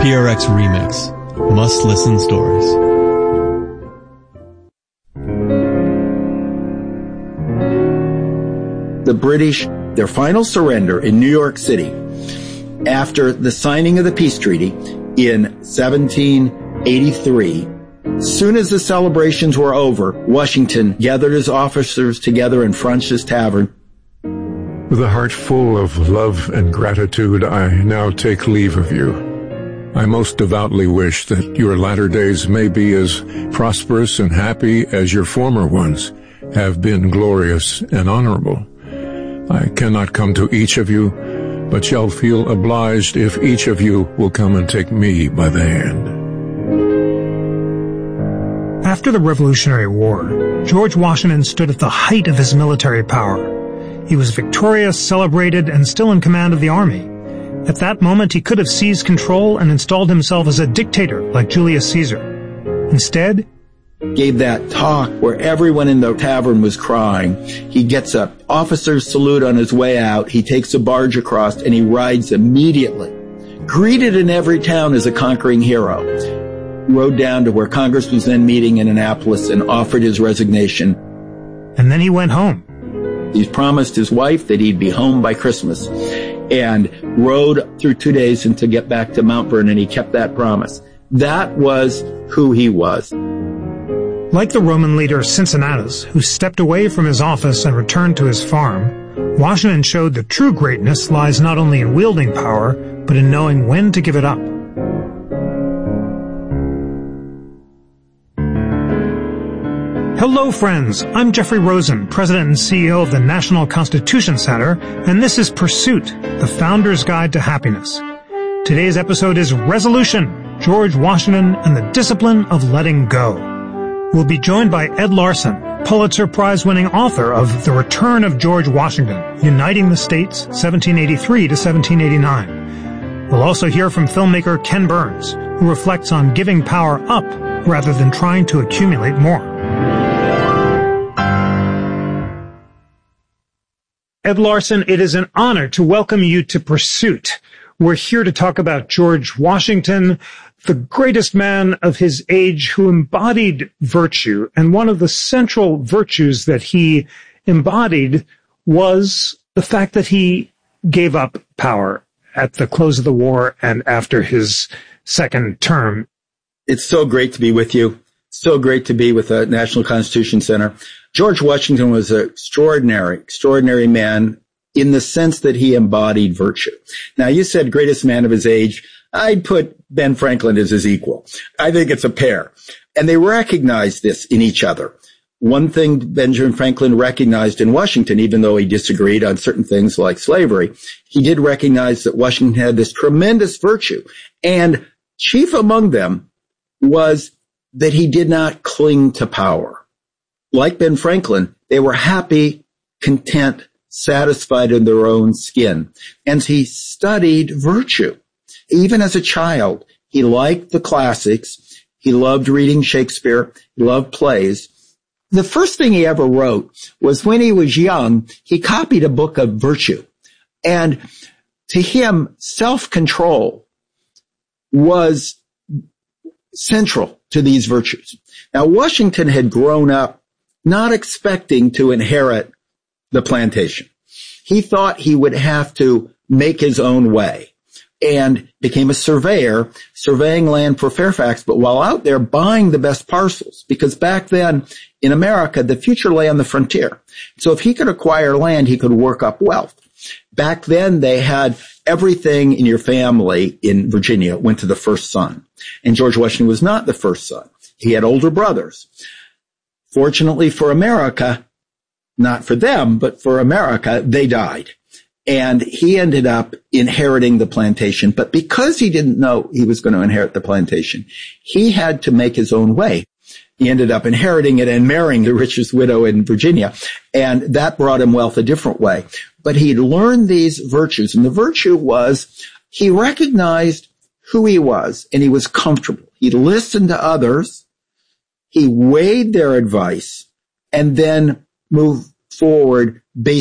PRX Remix. Must listen stories. The British, their final surrender in New York City after the signing of the peace treaty in 1783. Soon as the celebrations were over, Washington gathered his officers together in French's Tavern. With a heart full of love and gratitude, I now take leave of you. I most devoutly wish that your latter days may be as prosperous and happy as your former ones have been glorious and honorable. I cannot come to each of you, but shall feel obliged if each of you will come and take me by the hand. After the Revolutionary War, George Washington stood at the height of his military power. He was victorious, celebrated, and still in command of the army. At that moment, he could have seized control and installed himself as a dictator like Julius Caesar. Instead, gave that talk where everyone in the tavern was crying. He gets a officer's salute on his way out. He takes a barge across and he rides immediately. Greeted in every town as a conquering hero. Rode down to where Congress was then meeting in Annapolis and offered his resignation. And then he went home. He promised his wife that he'd be home by Christmas and rode through 2 days and to get back to Mount Vernon. He kept that promise. That was who he was. Like the Roman leader Cincinnatus, who stepped away from his office and returned to his farm, Washington showed that true greatness lies not only in wielding power, but in knowing when to give it up. Hello, friends. I'm Jeffrey Rosen, President and CEO of the National Constitution Center, and this is Pursuit, the Founder's Guide to Happiness. Today's episode is Resolution, George Washington and the Discipline of Letting Go. We'll be joined by Ed Larson, Pulitzer Prize-winning author of The Return of George Washington, Uniting the States, 1783 to 1789. We'll also hear from filmmaker Ken Burns, who reflects on giving power up rather than trying to accumulate more. Ed Larson, it is an honor to welcome you to Pursuit. We're here to talk about George Washington, the greatest man of his age who embodied virtue. And one of the central virtues that he embodied was the fact that he gave up power at the close of the war and after his second term. It's so great to be with you. So great to be with the National Constitution Center. George Washington was an extraordinary man in the sense that he embodied virtue. Now, you said greatest man of his age. I'd put Ben Franklin as his equal. I think it's a pair. And they recognized this in each other. One thing Benjamin Franklin recognized in Washington, even though he disagreed on certain things like slavery, he did recognize that Washington had this tremendous virtue. And chief among them was that he did not cling to power. Like Ben Franklin, they were happy, content, satisfied in their own skin. And he studied virtue. Even as a child, he liked the classics. He loved reading Shakespeare. He loved plays. The first thing he ever wrote was when he was young, he copied a book of virtue. And to him, self-control was central to these virtues. Now, Washington had grown up not expecting to inherit the plantation. He thought he would have to make his own way and became a surveyor, surveying land for Fairfax, but while out there buying the best parcels, because back then in America, the future lay on the frontier. So if he could acquire land, he could work up wealth. Back then, they had everything in your family in Virginia went to the first son. And George Washington was not the first son. He had older brothers. Fortunately for America, not for them, but for America, they died. And he ended up inheriting the plantation. But because he didn't know he was going to inherit the plantation, he had to make his own way. He ended up inheriting it and marrying the richest widow in Virginia. And that brought him wealth a different way. But he'd learned these virtues. And the virtue was he recognized who he was and he was comfortable. He listened to others. He weighed their advice and then moved forward